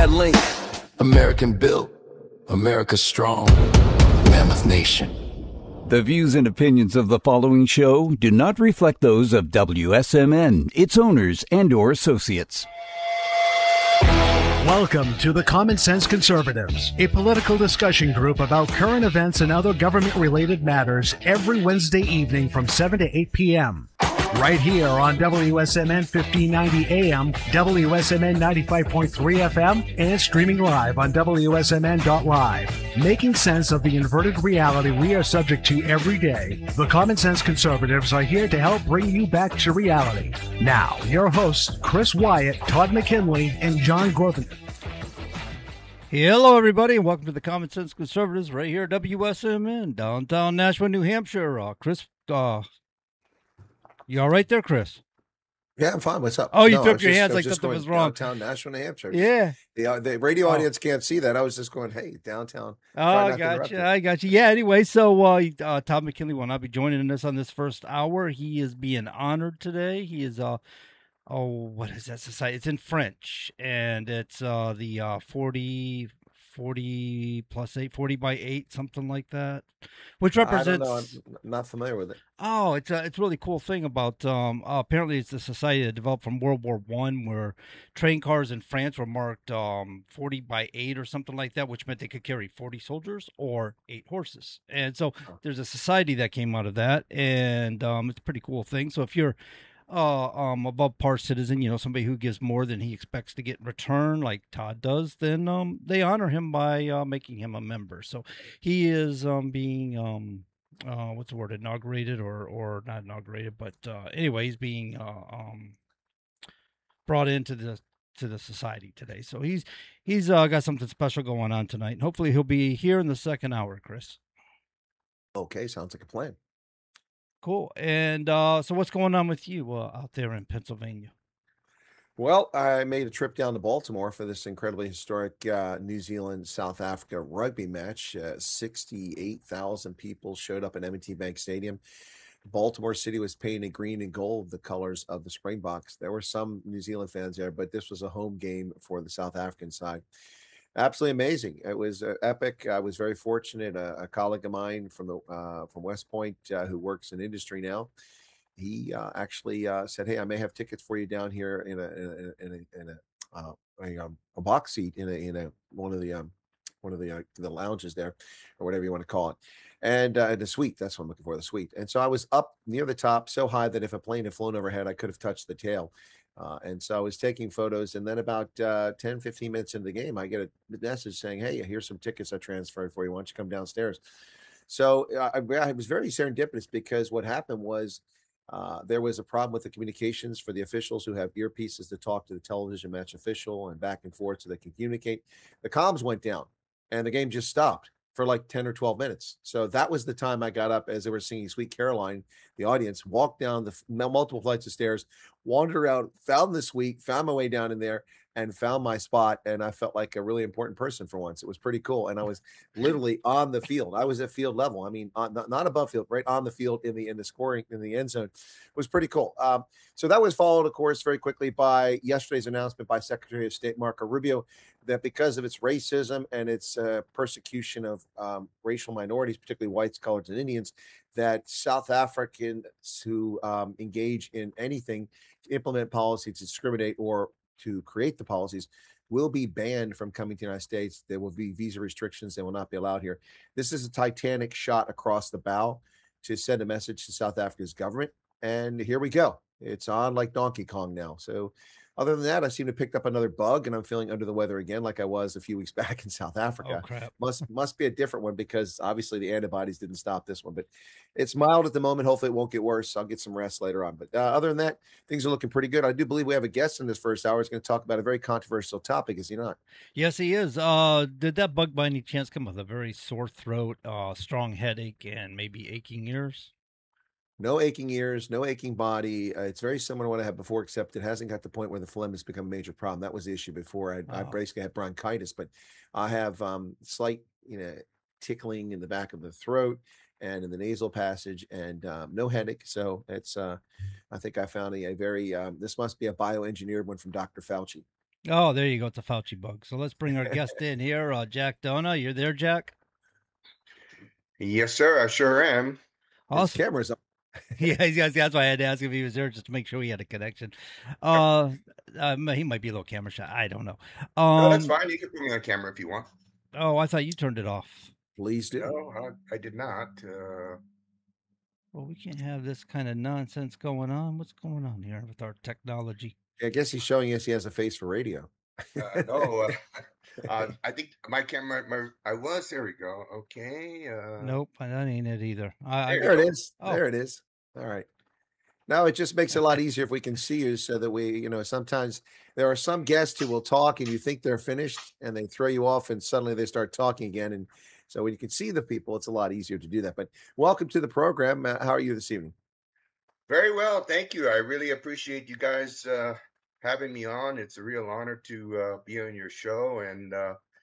that link. American built, America strong. Mammoth Nation. The views and opinions of the following show do not reflect those of WSMN, its owners, and/or associates. Welcome to the Common Sense Conservatives, a political discussion group about current events and other government-related matters every Wednesday evening from 7 to 8 p.m. Right here on WSMN 1590 AM, WSMN 95.3 FM, and streaming live on WSMN.live. Making sense of the inverted reality we are subject to every day, the Common Sense Conservatives are here to help bring you back to reality. Now, your hosts, Chris Wyatt, Todd McKinley, and John Grothen. Hello, everybody, and welcome to the Common Sense Conservatives right here at WSMN, downtown Nashua, New Hampshire. Chris, you all right there, Chris? Yeah, I'm fine. What's up? Oh, you threw up your hands like something was wrong. Downtown Nashua, New Hampshire. Yeah. The radio audience can't see that. I was just going, hey, downtown. Oh, I got you. Yeah, anyway, so Todd McKinley will not be joining us on this first hour. He is being honored today. He is, what is that society? It's in French, and it's the 40 plus 8, 40 by 8, something like that, which represents. I don't know. I'm not familiar with it. Oh, it's a really cool thing about. Apparently, it's a society that developed from World War I, where train cars in France were marked 40 by 8 or something like that, which meant they could carry 40 soldiers or 8 horses. And so there's a society that came out of that, and it's a pretty cool thing. So if you're above par citizen, somebody who gives more than he expects to get in return, like Todd does, then they honor him by making him a member. So he is being what's the word, inaugurated or not inaugurated, but anyway, he's being brought into the society today. So he's got something special going on tonight, and hopefully he'll be here in the second hour, Chris. Okay, sounds like a plan. Cool. And so what's going on with you out there in Pennsylvania? Well, I made a trip down to Baltimore for this incredibly historic New Zealand-South Africa rugby match. 68,000 people showed up at M&T Bank Stadium. Baltimore City was painted green and gold, the colors of the Springboks. There were some New Zealand fans there, but this was a home game for the South African side. Absolutely amazing. It was epic. I was very fortunate. A colleague of mine from West Point who works in industry now, he actually said, "Hey, I may have tickets for you down here in a box seat in one of the lounges there, or whatever you want to call it, and the suite. That's what I'm looking for, the suite." And so I was up near the top, so high that if a plane had flown overhead, I could have touched the tail. And so I was taking photos, and then about 10, 15 minutes into the game, I get a message saying, "Hey, here's some tickets I transferred for you. Why don't you come downstairs?" So I was very serendipitous, because what happened was there was a problem with the communications for the officials who have earpieces to talk to the television match official and back and forth so they can communicate. The comms went down, and the game just stopped for like 10 or 12 minutes. So that was the time I got up as they were singing Sweet Caroline. The audience walked down the multiple flights of stairs, wandered around, found the suite, found my way down in there, and found my spot. And I felt like a really important person for once. It was pretty cool. And I was literally on the field. I was at field level. I mean, not above field, right on the field in the scoring, in the end zone. It was pretty cool. So that was followed, of course, very quickly by yesterday's announcement by Secretary of State Marco Rubio that because of its racism and its persecution of racial minorities, particularly whites, coloreds, and Indians, that South Africans who engage in anything to implement policy to discriminate or to create the policies will be banned from coming to the United States. There will be visa restrictions. They will not be allowed here. This is a Titanic shot across the bow to send a message to South Africa's government. And here we go. It's on like Donkey Kong now. So other than that, I seem to have picked up another bug, and I'm feeling under the weather again, like I was a few weeks back in South Africa. Oh, crap. Must be a different one, because obviously the antibodies didn't stop this one. But it's mild at the moment. Hopefully it won't get worse. I'll get some rest later on. But other than that, things are looking pretty good. I do believe we have a guest in this first hour. He's going to talk about a very controversial topic, is he not? Yes, he is. Did that bug by any chance come with a very sore throat, strong headache, and maybe aching ears? No aching ears, no aching body. It's very similar to what I had before, except it hasn't got to the point where the phlegm has become a major problem. That was the issue before. I basically had bronchitis, but I have slight, tickling in the back of the throat and in the nasal passage, and no headache. So it's, I think I found a very, this must be a bioengineered one from Dr. Fauci. Oh, there you go. It's a Fauci bug. So let's bring our guest in here, Jack Dona. You're there, Jack? Yes, sir. I sure am. His Awesome. camera's on. Yeah, that's why I had to ask if he was there just to make sure he had a connection. He might be a little camera shy. I don't know. No, that's fine. You can put me on camera if you want. Oh, I thought you turned it off. Please do. No, I did not. Well, we can't have this kind of nonsense going on. What's going on here with our technology? I guess he's showing us he has a face for radio. No, I think my camera, there we go. Okay. Nope, that ain't it either. There it is. Oh. There it is. All right. Now it just makes it a lot easier if we can see you so that we, sometimes there are some guests who will talk and you think they're finished and they throw you off and suddenly they start talking again. And so when you can see the people, it's a lot easier to do that. But welcome to the program. How are you this evening? Very well. Thank you. I really appreciate you guys having me on. It's a real honor to be on your show. And,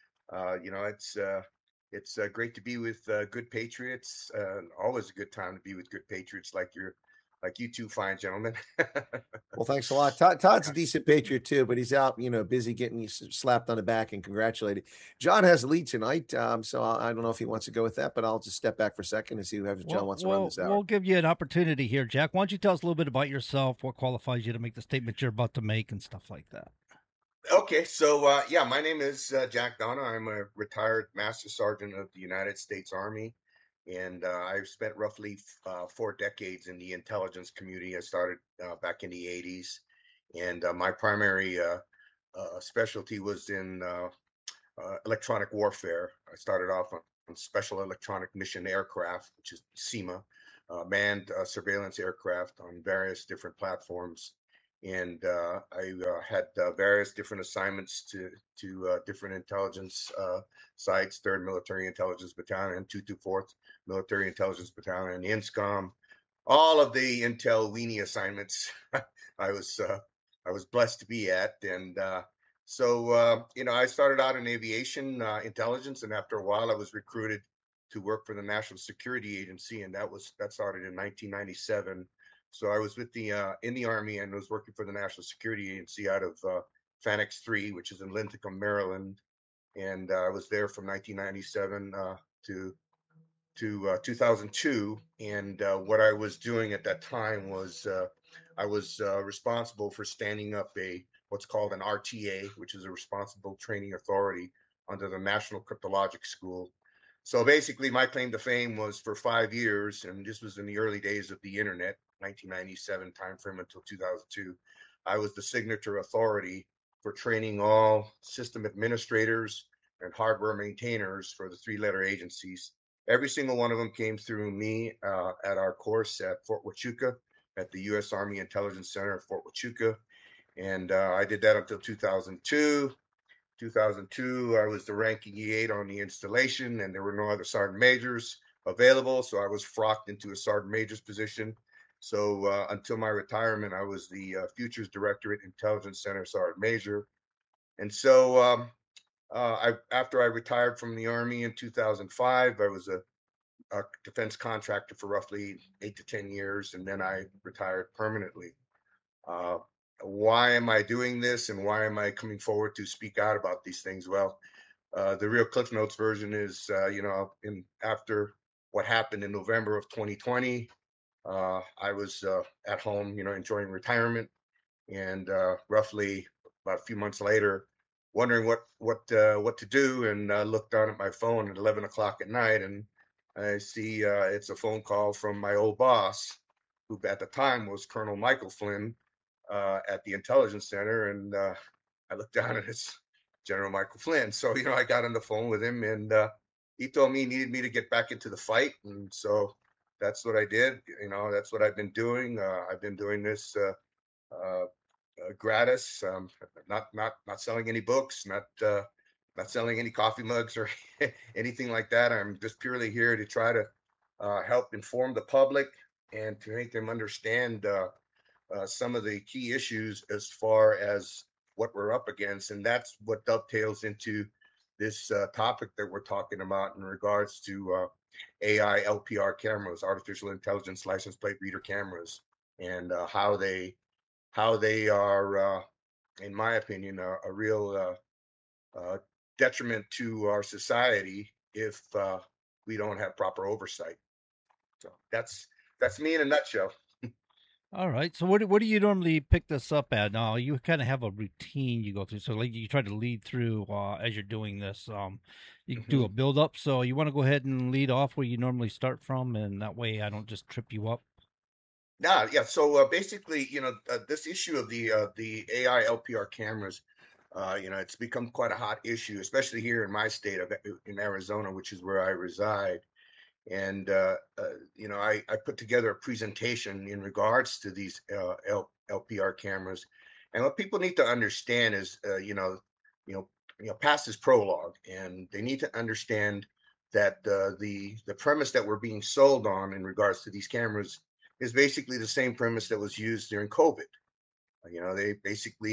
it's great to be with good patriots. Always a good time to be with good patriots like you two fine gentlemen. Well, thanks a lot. Todd's a decent patriot too, but he's out, busy getting slapped on the back and congratulated. John has the lead tonight, so I don't know if he wants to go with that, but I'll just step back for a second and see who John wants to run this out. We'll give you an opportunity here, Jack. Why don't you tell us a little bit about yourself, what qualifies you to make the statement you're about to make and stuff like that? Okay, so my name is Jack Dona. I'm a retired Master Sergeant of the United States Army. And I've spent roughly 4 decades in the intelligence community. I started back in the 80s. And my primary specialty was in electronic warfare. I started off on Special Electronic Mission Aircraft, which is SEMA, manned surveillance aircraft on various different platforms. And I had various different assignments to different intelligence sites, 3rd Military Intelligence Battalion, 224th Military Intelligence Battalion, INSCOM, all of the intel weenie assignments I was blessed to be at. And I started out in aviation intelligence, and after a while I was recruited to work for the National Security Agency, and that started in 1997. So I was with in the Army and was working for the National Security Agency out of Phanex 3, which is in Linthicum, Maryland. And I was there from 1997 to 2002. And what I was doing at that time was I was responsible for standing up what's called an RTA, which is a Responsible Training Authority under the National Cryptologic School. So basically, my claim to fame was for 5 years, and this was in the early days of the internet, 1997 timeframe until 2002. I was the signature authority for training all system administrators and hardware maintainers for the 3-letter agencies. Every single one of them came through me at our course at Fort Huachuca, at the U.S. Army Intelligence Center at Fort Huachuca. And I did that until 2002. 2002, I was the ranking E8 on the installation, and there were no other sergeant majors available, so I was frocked into a sergeant major's position. So until my retirement, I was the Futures Director at Intelligence Center Sergeant Major. And so after I retired from the Army in 2005, I was a defense contractor for roughly 8 to 10 years, and then I retired permanently. Why am I doing this, and why am I coming forward to speak out about these things? Well, the real Cliff Notes version is, after what happened in November of 2020, I was at home, enjoying retirement, and roughly about a few months later, wondering what to do, and looked down at my phone at 11 o'clock at night, and I see it's a phone call from my old boss, who at the time was Colonel Michael Flynn at the Intelligence Center, and I looked down and it's General Michael Flynn. So I got on the phone with him, and he told me he needed me to get back into the fight, and so that's what I did. That's what I've been doing. I've been doing this gratis, not selling any books, not selling any coffee mugs or anything like that. I'm just purely here to try to help inform the public and to make them understand some of the key issues as far as what we're up against. And that's what dovetails into this topic that we're talking about in regards to AI LPR cameras, artificial intelligence license plate reader cameras, and how they are in my opinion, a real detriment to our society if we don't have proper oversight. So that's me in a nutshell. All right. So what do you normally pick this up at? Now you kind of have a routine you go through. So like you try to lead through as you're doing this. You do a Mhm. build up. So you want to go ahead and lead off where you normally start from, and that way I don't just trip you up. Yeah. So basically, this issue of the AI LPR cameras, it's become quite a hot issue, especially here in my state of in Arizona, which is where I reside. And I put together a presentation in regards to these LPR cameras. And what people need to understand is, you know, past is prologue, and they need to understand that the premise that we're being sold on in regards to these cameras is basically the same premise that was used during COVID. They basically,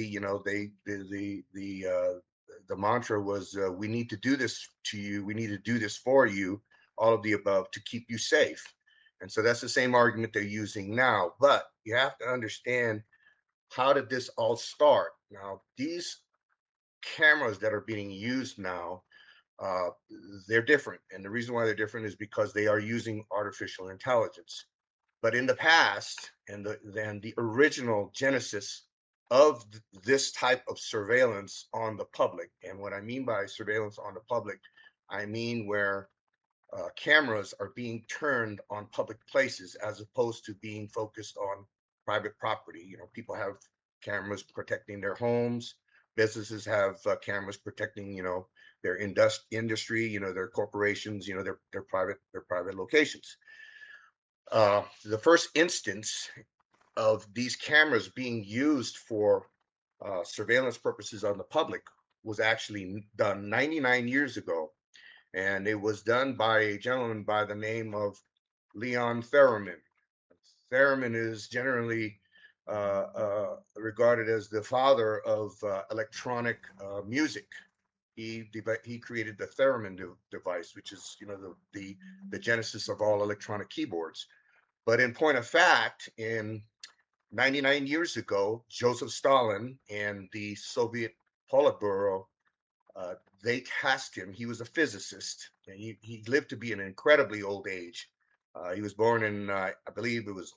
the mantra was, we need to do this to you, we need to do this for you, all of the above to keep you safe. And so that's the same argument they're using now. But you have to understand, how did this all start? Now, these cameras that are being used now, uh, they're different. And the reason why they're different is because they are using artificial intelligence. But in the past, then the original genesis of this type of surveillance on the public, and what I mean by surveillance on the public, I mean where cameras are being turned on public places as opposed to being focused on private property. People have cameras protecting their homes. Businesses have cameras protecting, their industry, their corporations, their private locations. The first instance of these cameras being used for surveillance purposes on the public was actually done 99 years ago. And it was done by a gentleman by the name of Leon Theremin. Theremin is generally regarded as the father of electronic music. He created the theremin device, which is the genesis of all electronic keyboards. But in point of fact, in 99 years ago, Joseph Stalin and the Soviet Politburo, uh, they tasked him. He was a physicist, and he lived to be an incredibly old age. He was born in, I believe it was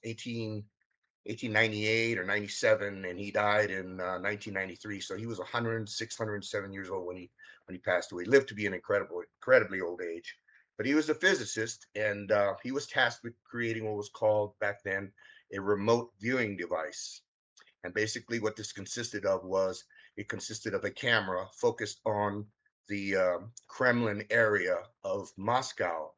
1898 or 97, and he died in 1993. So he was 106, 107 years old when he passed away. He lived to be an incredibly old age. But he was a physicist, and he was tasked with creating what was called back then a remote viewing device. And basically, what this consisted of was, it consisted of a camera focused on the Kremlin area of Moscow,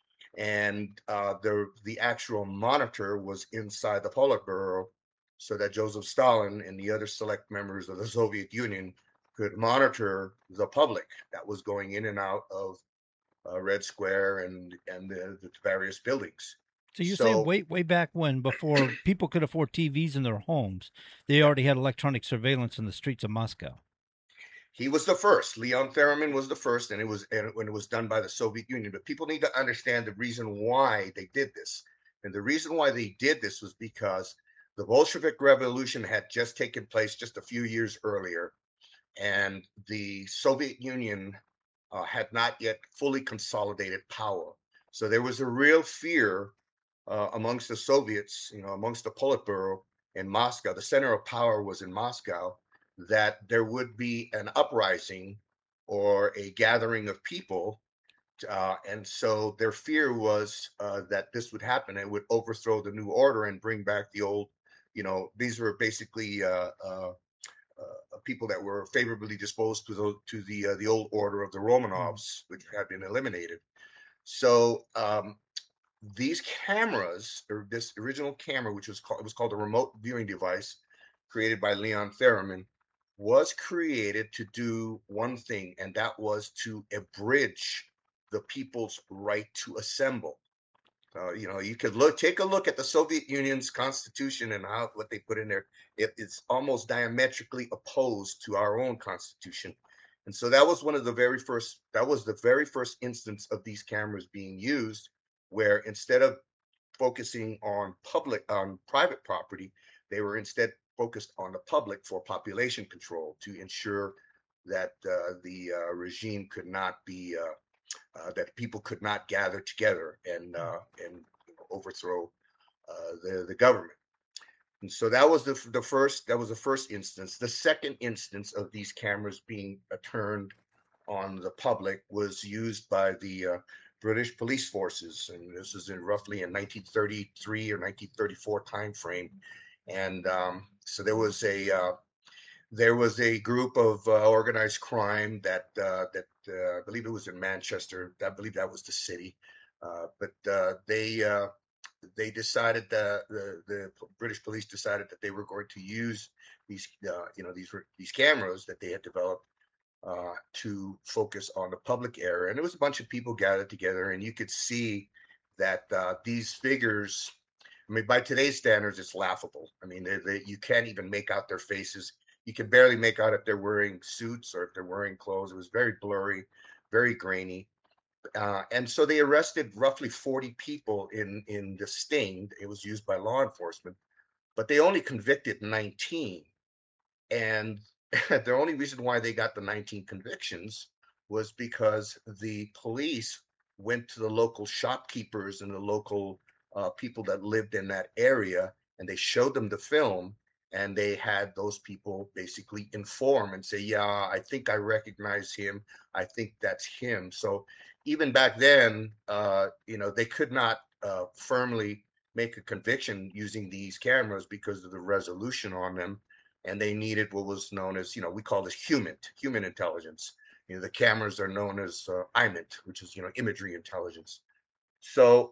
and the actual monitor was inside the Politburo, so that Joseph Stalin and the other select members of the Soviet Union could monitor the public that was going in and out of Red Square and the various buildings. So you're saying So way back when, before people could afford TVs in their homes, they already had electronic surveillance in the streets of Moscow. he was the first. Leon Theremin was the first, and when it was done by the Soviet Union. But people need to understand the reason why they did this, and the reason why they did this was because the Bolshevik Revolution had just taken place just a few years earlier, and the Soviet Union had not yet fully consolidated power. So there was a real fear amongst the Soviets, amongst the Politburo in Moscow. The center of power was in Moscow, that there would be an uprising or a gathering of people. And so their fear was that this would happen. It would overthrow the new order and bring back the old. These were basically people that were favorably disposed to the old order of the Mhm. Romanovs, which had been eliminated. So these cameras, or this original camera, which was called a remote viewing device, created by Leon Theremin, was created to do one thing, and that was to abridge the people's right to assemble. You could take a look at the Soviet Union's constitution and what they put in there. It's almost diametrically opposed to our own constitution. And so that was the very first instance of these cameras being used, where instead of focusing on private property, they were instead focused on the public for population control to ensure that the regime could not be that people could not gather together and overthrow the government. And so that was the first instance. The second instance of these cameras being turned on the public was used by the British police forces, and this is roughly in 1933 or 1934 time frame. And so there was a group of organized crime that I believe it was in Manchester. I believe that was the city, but they decided the British police decided that they were going to use these these cameras that they had developed to focus on the public area. And there was a bunch of people gathered together, and you could see that these figures, I mean, by today's standards, it's laughable. I mean, you can't even make out their faces. You can barely make out if they're wearing suits or if they're wearing clothes. It was very blurry, very grainy. And so they arrested roughly 40 people in the sting. It was used by law enforcement, but they only convicted 19. And the only reason why they got the 19 convictions was because the police went to the local shopkeepers and the local people that lived in that area, and they showed them the film, and they had those people basically inform and say, yeah, I think I recognize him. I think that's him. So even back then, they could not firmly make a conviction using these cameras because of the resolution on them. And they needed what was known as, we call this human intelligence. The cameras are known as IMINT, which is, imagery intelligence. So,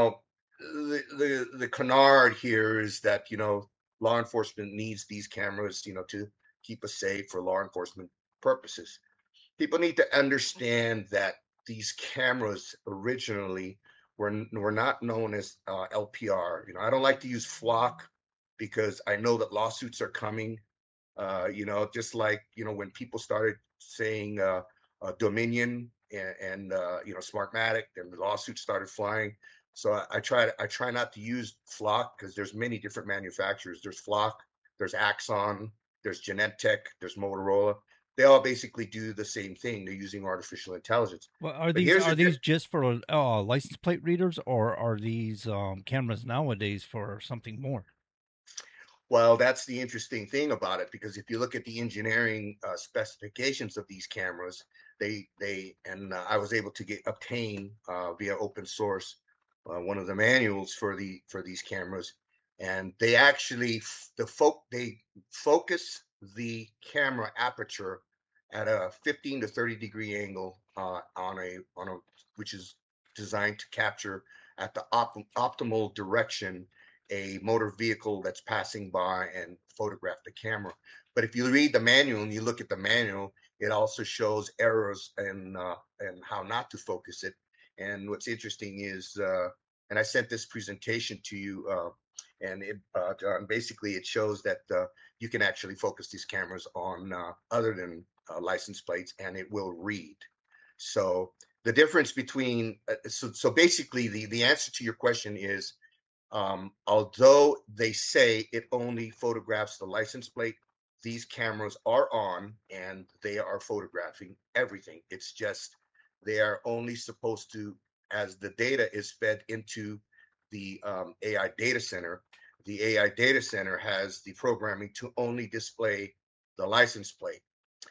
the canard here is that, law enforcement needs these cameras, to keep us safe for law enforcement purposes. People need to understand that these cameras originally were not known as LPR. I don't like to use flock because I know that lawsuits are coming. Just like when people started saying Dominion and Smartmatic, and the lawsuits started flying. So I try not to use flock because there's many different manufacturers. There's flock, there's Axon, there's Genentech, there's Motorola. They all basically do the same thing. They're using artificial intelligence. Well, are these just for license plate readers, or are these cameras nowadays for something more? Well, that's the interesting thing about it, because if you look at the engineering specifications of these cameras, I was able to obtain via open source one of the manuals for these cameras, and they actually they focus the camera aperture at a 15 to 30 degree angle on a which is designed to capture at the optimal direction a motor vehicle that's passing by and photograph the camera. But if you read the manual and you look at the manual, it also shows errors and how not to focus it. And what's interesting is, and I sent this presentation to you, and basically it shows that you can actually focus these cameras on other than license plates, and it will read. So the difference between, so basically the answer to your question is, although they say it only photographs the license plate, these cameras are on and they are photographing everything. It's just they are only supposed to, as the data is fed into the AI data center, the AI data center has the programming to only display the license plate.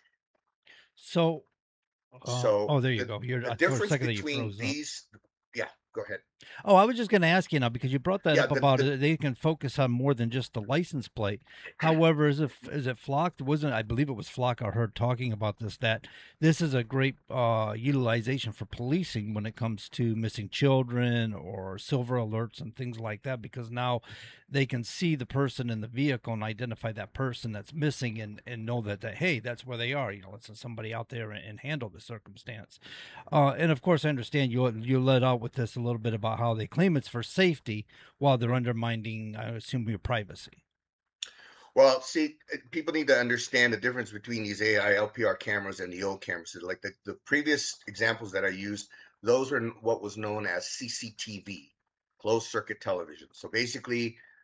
So, there you go. The difference between these, yeah, go ahead. Oh, I was just going to ask you now, because you brought that up about it. They can focus on more than just the license plate. However, is it Flock? I believe it was Flock I heard talking about this, that this is a great utilization for policing when it comes to missing children or silver alerts and things like that, because now they can see the person in the vehicle and identify that person that's missing and know that, hey, that's where they are. Let's send somebody out there and handle the circumstance. And of course, I understand you let out with this a little bit about how they claim it's for safety while they're undermining, I assume, your privacy. Well, see, people need to understand the difference between these AI LPR cameras and the old cameras. Like the previous examples that I used, those are what was known as CCTV, closed circuit television. So basically,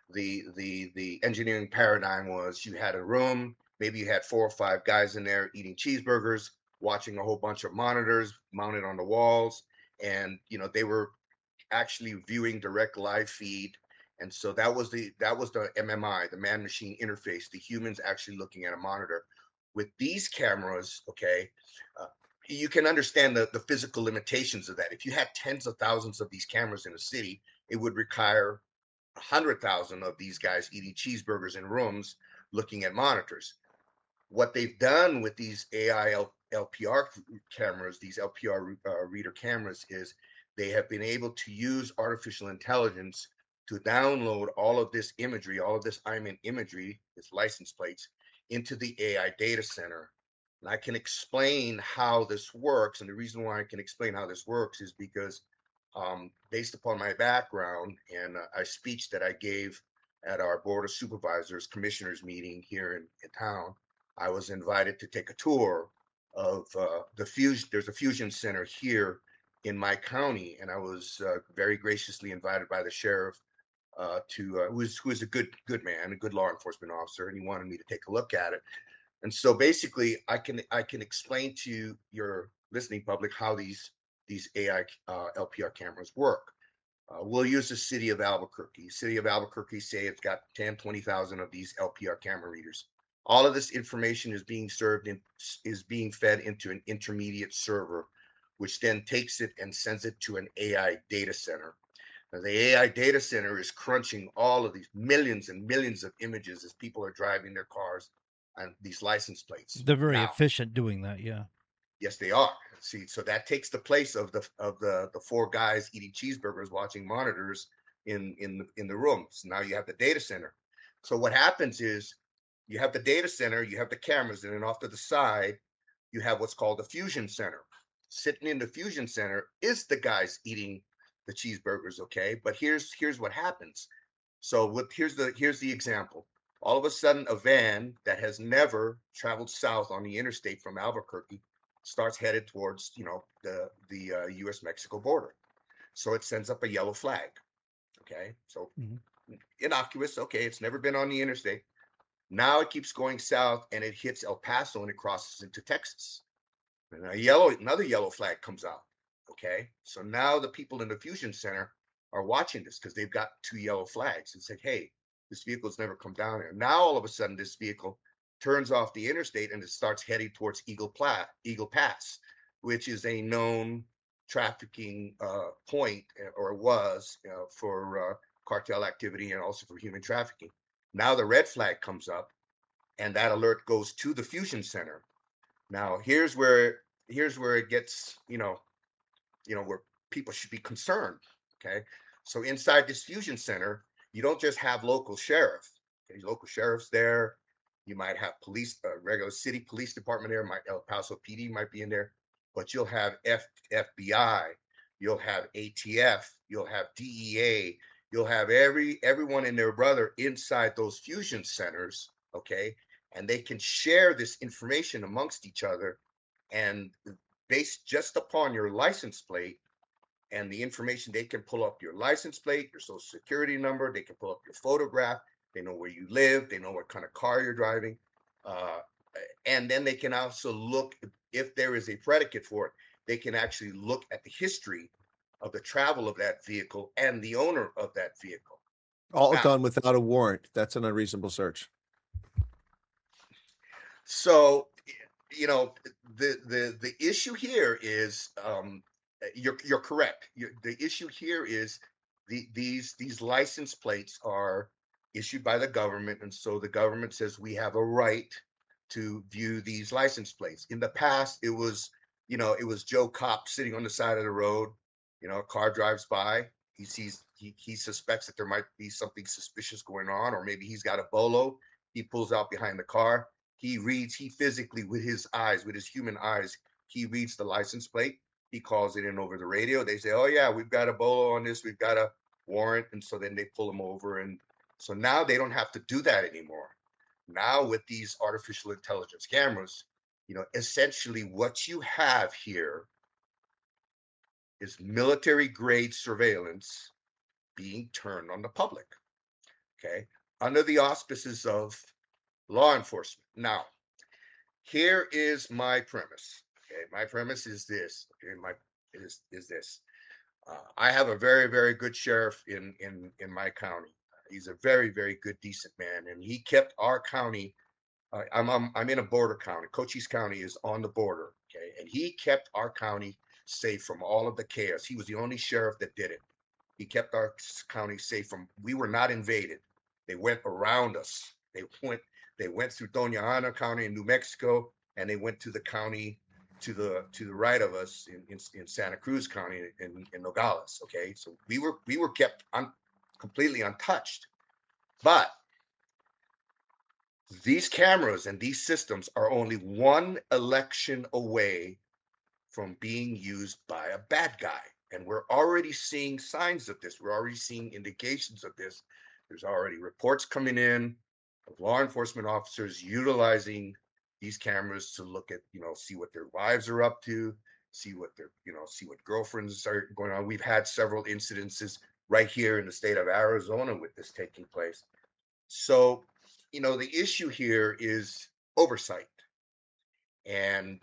the engineering paradigm was you had a room, maybe you had 4 or 5 guys in there eating cheeseburgers, watching a whole bunch of monitors mounted on the walls, and they were actually viewing direct live feed. And so that was the MMI, the man machine interface, the humans actually looking at a monitor. With these cameras, okay, you can understand the physical limitations of that. If you had tens of thousands of these cameras in a city, it would require 100,000 of these guys eating cheeseburgers in rooms looking at monitors. What they've done with these AI LPR cameras, these LPR reader cameras, is they have been able to use artificial intelligence to download all of this imagery, all of this IMIN imagery, this license plates, into the AI data center. And I can explain how this works. And the reason why I can explain how this works is because based upon my background and a speech that I gave at our Board of Supervisors Commissioners meeting here in town, I was invited to take a tour of the Fusion. There's a Fusion Center here in my county, and I was very graciously invited by the sheriff who is a good man, a good law enforcement officer, and he wanted me to take a look at it. And so basically, I can explain to your listening public how these AI LPR cameras work. We'll use the city of Albuquerque. City of Albuquerque, say it's got 10, 20,000 of these LPR camera readers. All of this information is being fed into an intermediate server, which then takes it and sends it to an AI data center. Now, the AI data center is crunching all of these millions and millions of images as people are driving their cars on these license plates. They're very efficient doing that, yeah. Yes, they are. See, so that takes the place of the 4 guys eating cheeseburgers watching monitors in the rooms. Now you have the data center. So what happens is you have the data center, you have the cameras, and then off to the side, you have what's called the fusion center. Sitting in the fusion center is the guys eating the cheeseburgers, okay? But here's what happens. So here's the example. All of a sudden, a van that has never traveled south on the interstate from Albuquerque starts headed towards, the U.S.-Mexico border. So it sends up a yellow flag, okay? So innocuous, okay, it's never been on the interstate. Now it keeps going south and it hits El Paso and it crosses into Texas. And another yellow flag comes out, okay? So now the people in the Fusion Center are watching this because they've got 2 yellow flags and said, hey, this vehicle's never come down here. Now all of a sudden this vehicle turns off the interstate and it starts heading towards Eagle Pass, which is a known trafficking point, or was, for cartel activity and also for human trafficking. Now the red flag comes up and that alert goes to the Fusion Center. Now here's where it gets, where people should be concerned, okay? So inside this Fusion Center, you don't just have local sheriff. Okay? Local sheriff's there. You might have police, regular city police department there. El Paso PD might be in there, but you'll have FBI, you'll have ATF, you'll have DEA, you'll have everyone and their brother inside those fusion centers, okay? And they can share this information amongst each other, and based just upon your license plate and the information, they can pull up your license plate, your social security number, they can pull up your photograph, they know where you live, they know what kind of car you're driving, and then they can also look, if there is a predicate for it, they can actually look at the history of the travel of that vehicle and the owner of that vehicle. All done without a warrant. That's an unreasonable search. So, the issue here is, you're correct. The issue here is these license plates are issued by the government, and so the government says we have a right to view these license plates. In the past, it was Joe Cop sitting on the side of the road. A car drives by. He suspects that there might be something suspicious going on, or maybe he's got a bolo. He pulls out behind the car. He physically, with his eyes, with his human eyes, he reads the license plate. He calls it in over the radio. They say, oh yeah, we've got a bolo on this. We've got a warrant. And so then they pull him over. And so now they don't have to do that anymore. Now with these artificial intelligence cameras, essentially what you have here is military grade surveillance being turned on the public. okay, under the auspices of law enforcement. Now, here is my premise. Okay, my premise is this. Okay, is this. I have a very, very good sheriff in my county. He's a very, very good, decent man, and he kept our county. I'm in a border county. Cochise County is on the border. Okay, and he kept our county safe from all of the chaos. He was the only sheriff that did it. He kept our county safe from. We were not invaded. They went around us. They went through Doña Ana County in New Mexico, and they went to the county to the right of us in Santa Cruz County in Nogales. Okay, so we were kept completely untouched, but these cameras and these systems are only one election away from being used by a bad guy, and we're already seeing signs of this. We're already seeing indications of this. There's already reports coming in of law enforcement officers utilizing these cameras to look at, see what their wives are up to, see what girlfriends are going on. We've had several incidences right here in the state of Arizona with this taking place. So, the issue here is oversight. And,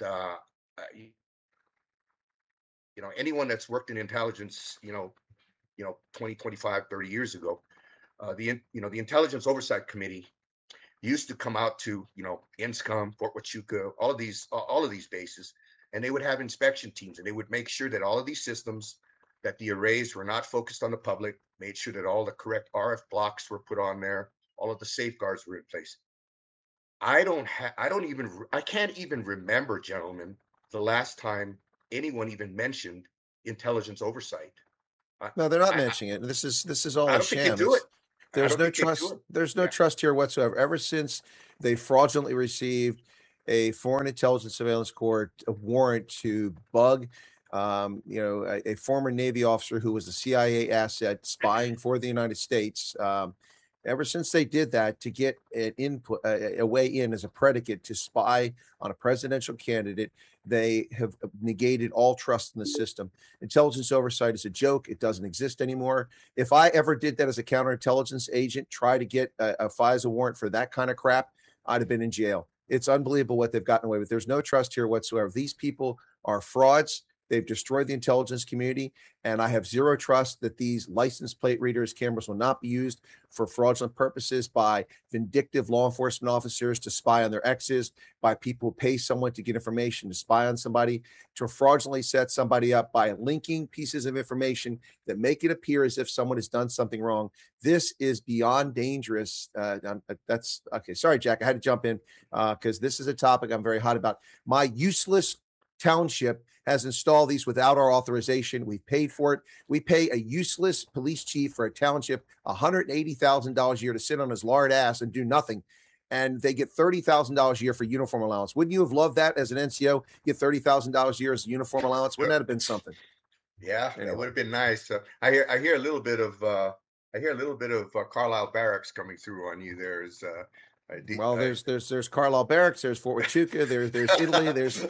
anyone that's worked in intelligence, 20, 25, 30 years ago, the Intelligence Oversight Committee used to come out to, INSCOM, Fort Huachuca, all of these bases, and they would have inspection teams, and they would make sure that all of these systems, that the arrays were not focused on the public, made sure that all the correct RF blocks were put on there, all of the safeguards were in place. I can't even remember, gentlemen, the last time anyone even mentioned intelligence oversight. No, they're not mentioning it. This is all I a don't think sham. they do it. There's no trust. There's no trust here whatsoever. Ever since they fraudulently received a foreign intelligence surveillance court warrant to bug, a former Navy officer who was a CIA asset spying for the United States. Ever since they did that to get an input, a way in as a predicate to spy on a presidential candidate, they have negated all trust in the system. Intelligence oversight is a joke. It doesn't exist anymore. If I ever did that as a counterintelligence agent, try to get a FISA warrant for that kind of crap, I'd have been in jail. It's unbelievable what they've gotten away with. There's no trust here whatsoever. These people are frauds. They've destroyed the intelligence community, and I have zero trust that these license plate readers cameras will not be used for fraudulent purposes by vindictive law enforcement officers to spy on their exes, by people who pay someone to get information to spy on somebody, to fraudulently set somebody up by linking pieces of information that make it appear as if someone has done something wrong. This is beyond dangerous. That's okay. Sorry, Jack. I had to jump in because this is a topic I'm very hot about. My useless township has installed these without our authorization. We've paid for it. We pay a useless police chief for a township $180,000 a year to sit on his lard ass and do nothing. And they get $30,000 a year for uniform allowance. Wouldn't you have loved that as an NCO? Get $30,000 a year as a uniform allowance? Wouldn't that have been something? Yeah, anyway. It would have been nice. I hear a little bit of Carlisle Barracks coming through on you. There's there's Carlisle Barracks, there's Fort Huachuca, there's Italy, there's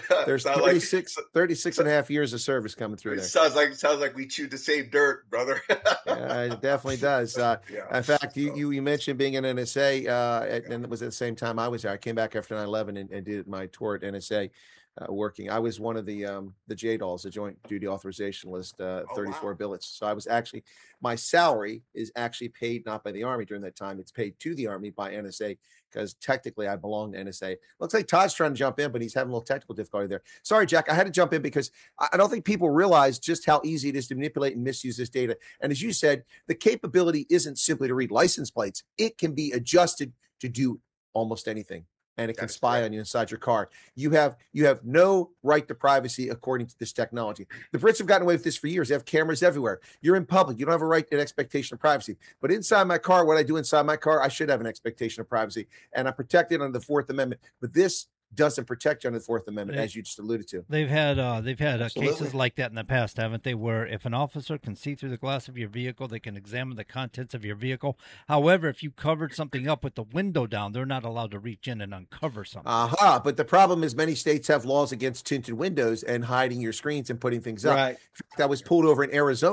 36 and a half years of service coming through there. Sounds like we chewed the same dirt, brother. Yeah, it definitely does. In fact, you mentioned being in NSA, and it was at the same time I was there. I came back after 9/11 and did my tour at NSA. Working, I was one of the JDALs, the Joint Duty Authorization List, 34 billets. So I was actually, my salary is actually paid not by the Army during that time. It's paid to the Army by NSA because technically I belong to NSA. Looks like Todd's trying to jump in, but he's having a little technical difficulty there. Sorry, Jack, I had to jump in because I don't think people realize just how easy it is to manipulate and misuse this data. And as you said, the capability isn't simply to read license plates. It can be adjusted to do almost anything. And it can spy on you inside your car. You have no right to privacy according to this technology. The Brits have gotten away with this for years. They have cameras everywhere. You're in public. You don't have a right to an expectation of privacy. But inside my car, what I do inside my car, I should have an expectation of privacy. And I'm protected under the Fourth Amendment. But this doesn't protect you under the Fourth Amendment, as you just alluded to. They've had cases like that in the past, haven't they? Where if an officer can see through the glass of your vehicle, they can examine the contents of your vehicle. However, if you covered something up with the window down, they're not allowed to reach in and uncover something. But the problem is many states have laws against tinted windows and hiding your screens and putting things up. Right. In fact, I was pulled over in Arizona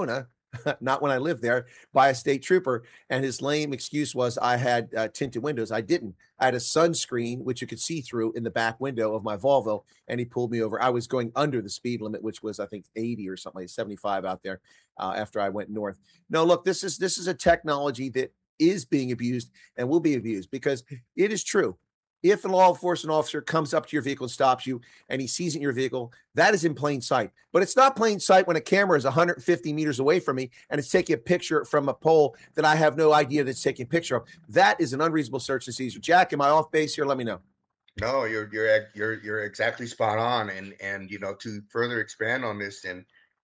not when I lived there, by a state trooper. And his lame excuse was I had tinted windows. I didn't. I had a sunscreen, which you could see through in the back window of my Volvo. And he pulled me over. I was going under the speed limit, which was, I think, 80 or something like 75 out there after I went north. No, look, this is a technology that is being abused and will be abused, because it is true. If a law enforcement officer comes up to your vehicle and stops you and he sees it in your vehicle, that is in plain sight. But it's not plain sight when a camera is 150 meters away from me and it's taking a picture from a pole that I have no idea that it's taking a picture of. That is an unreasonable search and seizure. Jack, am I off base here? Let me know. No, you're exactly spot on. And to further expand on this, and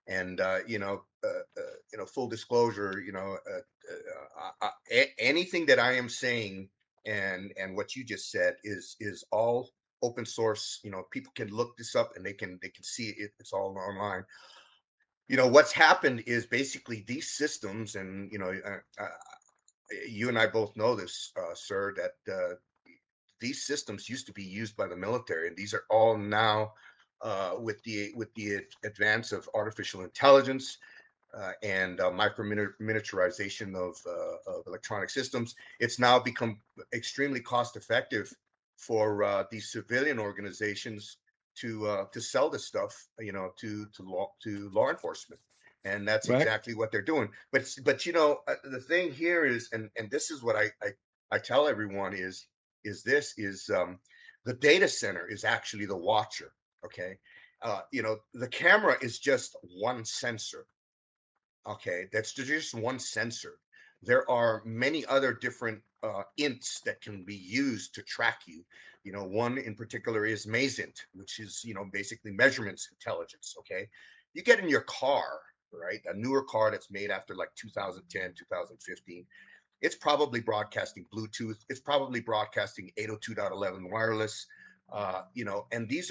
full disclosure, anything that I am saying and what you just said is all open source. People can look this up and they can see it. It's all online. What's happened is basically these systems, and you and I both know this, sir, that these systems used to be used by the military, and these are all now with the advance of artificial intelligence and miniaturization of electronic systems. It's now become extremely cost effective for these civilian organizations to sell this stuff, to law enforcement, and that's Right. exactly what they're doing. But the thing here is, and this is what I tell everyone is the data center is actually the watcher. Okay, the camera is just one sensor. Okay, that's just one sensor. There are many other different ints that can be used to track you. One in particular is MASINT, which is basically measurements intelligence. Okay, you get in your car, right? A newer car that's made after like 2010, 2015. It's probably broadcasting Bluetooth. It's probably broadcasting 802.11 wireless. And these